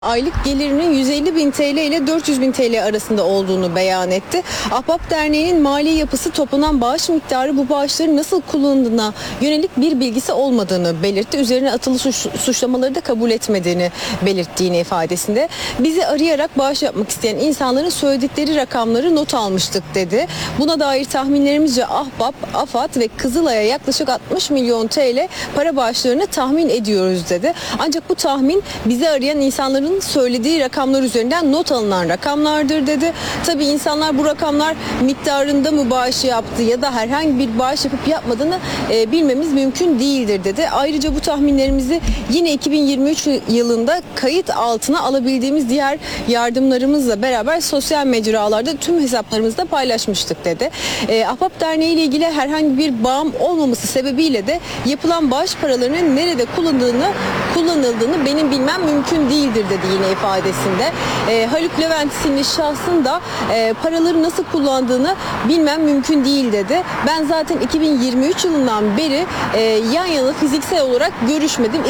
Aylık gelirinin 150 bin TL ile 400 bin TL arasında olduğunu beyan etti. Ahbap Derneği'nin mali yapısı, toplanan bağış miktarı, bu bağışların nasıl kullanıldığına yönelik bir bilgisi olmadığını belirtti. Üzerine atılı suçlamaları da kabul etmediğini belirttiğini ifadesinde. Bizi arayarak bağış yapmak isteyen insanların söyledikleri rakamları not almıştık dedi. Buna dair tahminlerimizce Ahbap, AFAD ve Kızılay'a yaklaşık 60 milyon TL para bağışlarını tahmin ediyoruz dedi. Ancak bu tahmin bizi arayan insanların söylediği rakamlar üzerinden not alınan rakamlardır dedi. Tabii insanlar bu rakamlar miktarında mı bağış yaptı ya da herhangi bir bağış yapıp yapmadığını bilmemiz mümkün değildir dedi. Ayrıca bu tahminlerimizi yine 2023 yılında kayıt altına alabildiğimiz diğer yardımlarımızla beraber sosyal mecralarda tüm hesaplarımızda paylaşmıştık dedi. Ahbap Derneği ile ilgili herhangi bir bağım olmaması sebebiyle de yapılan bağış paralarının nerede kullanıldığını benim bilmem mümkün değildir dedi yine ifadesinde. Haluk Levent isimli şahsın da paraları nasıl kullandığını bilmem mümkün değil dedi. Ben zaten 2023 yılından beri yan yana fiziksel olarak görüşmedim.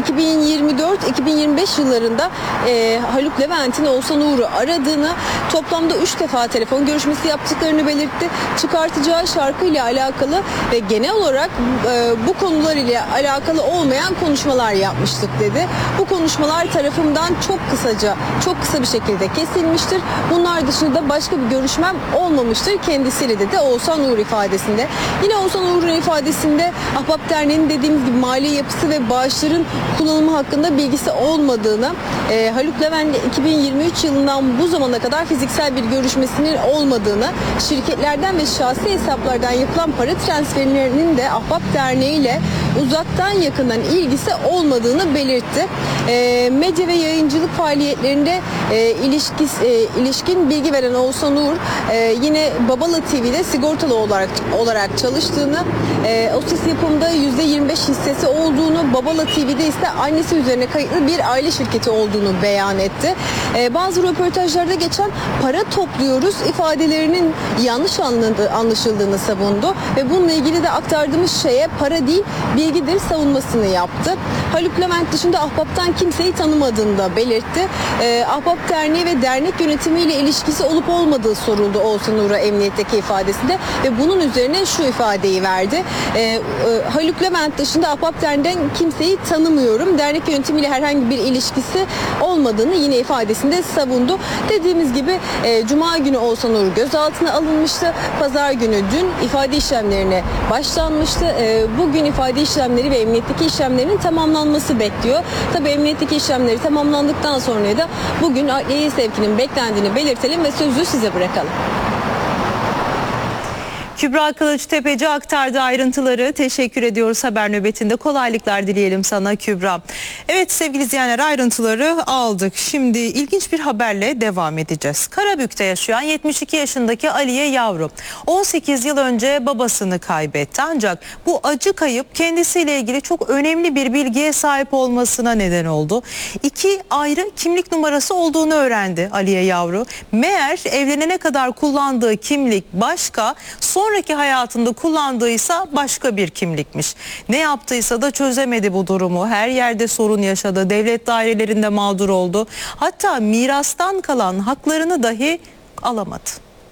2024-2025 yıllarında Haluk Levent'in Oğuzhan Uğur'u aradığını, toplamda 3 defa telefon görüşmesi yaptıklarını belirtti. Çıkartacağı şarkıyla alakalı ve genel olarak bu konular ile alakalı olmayan konuşmalar yapmıştık dedi. Bu konuşmalar tarafımdan çok kısa bir şekilde kesilmiştir. Bunlar dışında başka bir görüşmem olmamıştır kendisiyle dedi Oğuzhan Uğur ifadesinde. Yine Oğuzhan Uğur'un ifadesinde Ahbap Derneği'nin dediğimiz gibi mali yapısı ve bağışların kullanımı hakkında bilgisi olmadığını, Haluk Levent'le 2023 yılından bu zamana kadar fiziksel bir görüşmesinin olmadığını, şirketlerden ve şahsi hesaplardan yapılan para transferlerinin de Ahbap Derneği ile uzaktan yakından ilgisi olmadığını belirtti. Medya ve yayıncılık faaliyetlerinde ilişkin bilgi veren Oğuzhan Uğur yine Babala TV'de sigortalı olarak çalıştığını, o ses yapımda %25 hissesi olduğunu, Babala TV'de ise annesi üzerine kayıtlı bir aile şirketi olduğunu beyan etti. Bazı röportajlarda geçen para topluyoruz ifadelerinin yanlış anlaşıldığını savundu ve bununla ilgili de aktardığımız şeye para değil bilgidir savunmasını yaptı. Haluk Levent dışında Ahbap'tan kimseyi tanımadığını da belirtti. Ahbap Derneği ve dernek yönetimiyle ilişkisi olup olmadığı soruldu Oğuzhan Uğur'a emniyetteki ifadesinde ve bunun üzerine şu ifadeyi verdi. Haluk Levent dışında Ahbap Derneği'nden kimseyi tanımıyorum. Dernek yönetimiyle herhangi bir ilişkisi olmadığını yine ifadesinde savundu. Dediğimiz gibi Cuma günü Oğuzhan Uğur gözaltına alınmıştı. Pazar günü dün ifade işlemlerine başlanmıştı. Bugün ifade işlemleri ve emniyetteki işlemlerin tamamlanması bekliyor. Tabii emniyetteki işlemleri tamamlandıktan sonra da bugün adliyeye sevkinin beklendiğini belirtelim ve sözü size bırakalım. Kübra Kılıçtepeci aktardı ayrıntıları. Teşekkür ediyoruz haber nöbetinde. Kolaylıklar dileyelim sana Kübra. Evet sevgili izleyenler, ayrıntıları aldık. Şimdi ilginç bir haberle devam edeceğiz. Karabük'te yaşayan 72 yaşındaki Aliye Yavru 18 yıl önce babasını kaybetti. Ancak bu acı kayıp kendisiyle ilgili çok önemli bir bilgiye sahip olmasına neden oldu. 2 ayrı kimlik numarası olduğunu öğrendi Aliye Yavru. Meğer evlenene kadar kullandığı kimlik başka, sonraki hayatında kullandıysa başka bir kimlikmiş. Ne yaptıysa da çözemedi bu durumu. Her yerde sorun yaşadı. Devlet dairelerinde mağdur oldu. Hatta mirastan kalan haklarını dahi alamadı.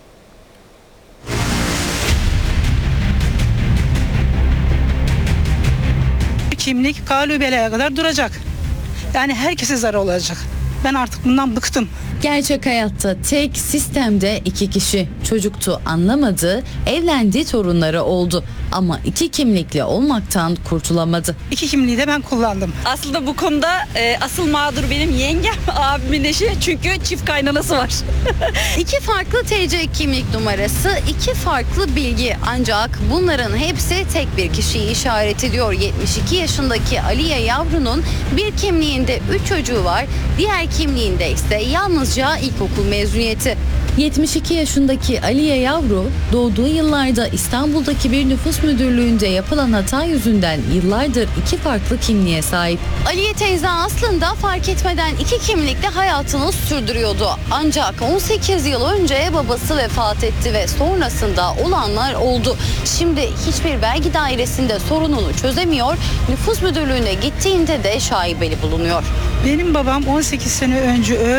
Kimlik kalübeleye kadar duracak. Yani herkese zarar olacak. Ben artık bundan bıktım. Gerçek hayatta tek, sistemde 2 kişi. Çocuktu, anlamadı, evlendi, torunları oldu. Ama 2 kimlikli olmaktan kurtulamadı. 2 kimliği de ben kullandım. Aslında bu konuda asıl mağdur benim yengem, abimin eşi, çünkü çift kaynanası var. 2 farklı TC kimlik numarası, 2 farklı bilgi. Ancak bunların hepsi tek bir kişiyi işaret ediyor. 72 yaşındaki Aliye Yavru'nun bir kimliğinde 3 çocuğu var, diğer kimliğinde ise yalnızca ilkokul mezuniyeti. 72 yaşındaki Aliye Yavru doğduğu yıllarda İstanbul'daki bir nüfus müdürlüğünde yapılan hata yüzünden yıllardır 2 farklı kimliğe sahip. Aliye teyze aslında fark etmeden 2 kimlikle hayatını sürdürüyordu. Ancak 18 yıl önce babası vefat etti ve sonrasında olanlar oldu. Şimdi hiçbir vergi dairesinde sorununu çözemiyor, nüfus müdürlüğüne gittiğinde de şaibeli bulunuyor. Benim babam 18 sene önce